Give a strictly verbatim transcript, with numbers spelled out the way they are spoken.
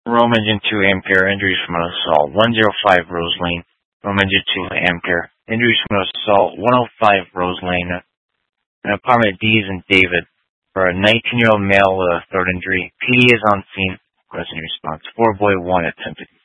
Rome Engine two Ampere, injuries from an assault. one oh five Rose Lane, Rome Engine two Ampere, injuries from an assault. one oh five Rose Lane, an apartment D is in David for a nineteen-year-old male with a throat injury. P D is on scene. Requesting response. four boy one at ten fifty.